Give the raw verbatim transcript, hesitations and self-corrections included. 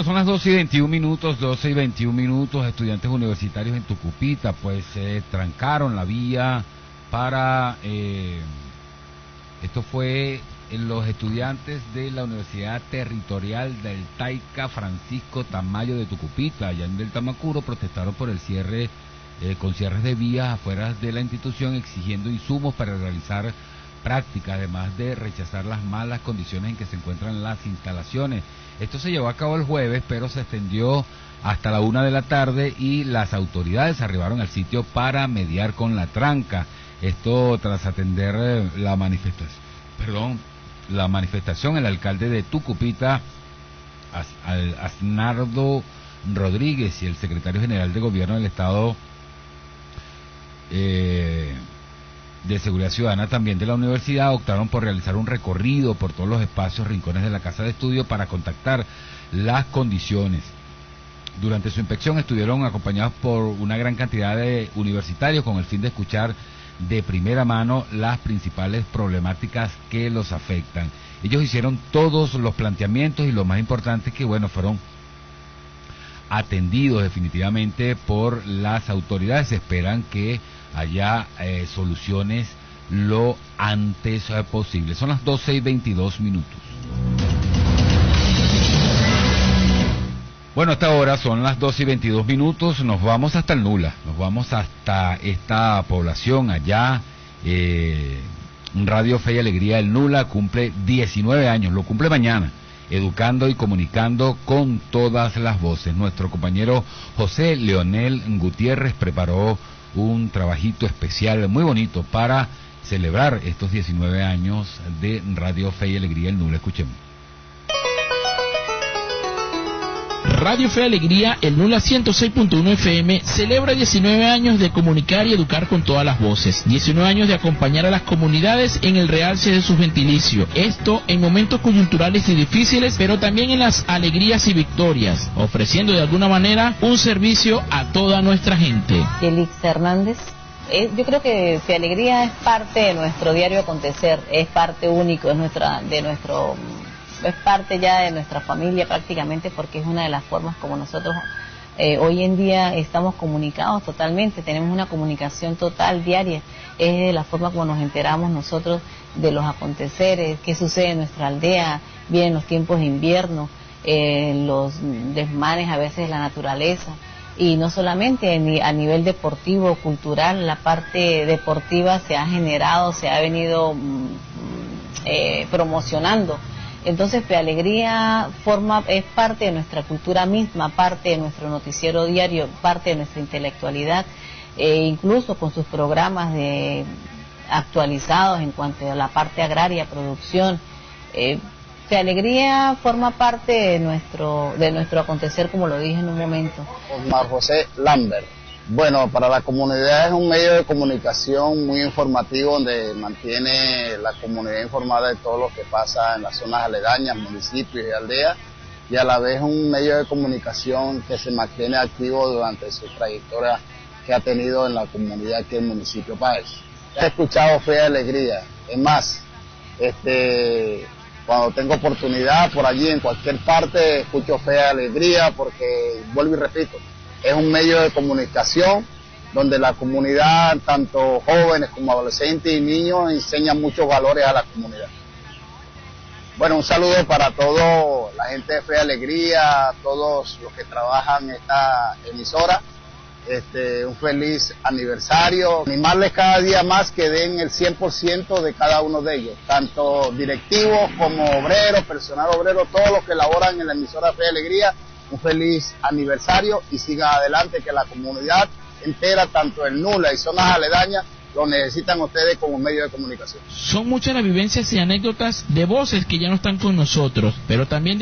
Bueno, son las doce y veintiún minutos, doce y veintiún minutos, estudiantes universitarios en Tucupita, pues eh, trancaron la vía para, eh, esto fue en los estudiantes de la Universidad Territorial del Taica Francisco Tamayo de Tucupita, allá en el Tamacuro, protestaron por el cierre, eh, con cierres de vías afuera de la institución, exigiendo insumos para realizar prácticas, además de rechazar las malas condiciones en que se encuentran las instalaciones. Esto se llevó a cabo el jueves, pero se extendió hasta la una de la tarde y las autoridades arribaron al sitio para mediar con la tranca. Esto tras atender eh, la manifestación, perdón, la manifestación, el alcalde de Tucupita, As, al, Asnardo Rodríguez, y el secretario general de Gobierno del Estado eh, de Seguridad Ciudadana también de la universidad, optaron por realizar un recorrido por todos los espacios, rincones de la casa de estudio para contactar las condiciones. Durante su inspección estuvieron acompañados por una gran cantidad de universitarios con el fin de escuchar de primera mano las principales problemáticas que los afectan. Ellos hicieron todos los planteamientos y lo más importante es que, bueno, fueron atendidos definitivamente por las autoridades. Se esperan que haya eh, soluciones lo antes eh, posible. Son las doce y veintidós minutos. Bueno, hasta ahora son las doce y veintidós minutos, nos vamos hasta el Nula, nos vamos hasta esta población allá. eh, Radio Fe y Alegría del Nula cumple diecinueve años, lo cumple mañana, educando y comunicando con todas las voces. Nuestro compañero José Leonel Gutiérrez preparó un trabajito especial muy bonito para celebrar estos diecinueve años de Radio Fe y Alegría del Nula. Escuchemos. Radio Fe y Alegría, el Nula ciento seis punto uno F M, celebra diecinueve años de comunicar y educar con todas las voces, diecinueve años de acompañar a las comunidades en el realce de sus gentilicios, esto en momentos coyunturales y difíciles, pero también en las alegrías y victorias, ofreciendo de alguna manera un servicio a toda nuestra gente. Félix Hernández. Eh, yo creo que Fe y Alegría es parte de nuestro diario acontecer, es parte único, es nuestra, de nuestro... es parte ya de nuestra familia prácticamente, porque es una de las formas como nosotros eh, hoy en día estamos comunicados totalmente, tenemos una comunicación total diaria, es de la forma como nos enteramos nosotros de los aconteceres, qué sucede en nuestra aldea, vienen los tiempos de invierno, eh, los desmanes a veces de la naturaleza, y no solamente a nivel deportivo, cultural, la parte deportiva se ha generado, se ha venido eh, promocionando. Entonces Fe y Alegría forma, es parte de nuestra cultura misma, parte de nuestro noticiero diario, parte de nuestra intelectualidad, eh, incluso con sus programas de actualizados en cuanto a la parte agraria, producción. Eh, Fe y Alegría forma parte de nuestro, de nuestro acontecer, como lo dije en un momento. Osmar José Lambert. Bueno, para la comunidad es un medio de comunicación muy informativo donde mantiene la comunidad informada de todo lo que pasa en las zonas aledañas, municipios y aldeas, y a la vez un medio de comunicación que se mantiene activo durante su trayectoria que ha tenido en la comunidad aquí en el municipio Páez. He escuchado Fe y Alegría, es más, este, cuando tengo oportunidad por allí en cualquier parte escucho Fe y Alegría porque, vuelvo y repito, es un medio de comunicación donde la comunidad, tanto jóvenes como adolescentes y niños, enseñan muchos valores a la comunidad. Bueno, un saludo para toda la gente de Fe y Alegría, todos los que trabajan en esta emisora. Este, un feliz aniversario. Animarles cada día más que den el cien por ciento de cada uno de ellos, tanto directivos como obreros, personal obrero, todos los que laboran en la emisora Fe y Alegría. Un feliz aniversario y sigan adelante, que la comunidad entera, tanto el Nula y zonas aledañas, lo necesitan ustedes como medio de comunicación. Son muchas las vivencias y anécdotas de voces que ya no están con nosotros, pero también de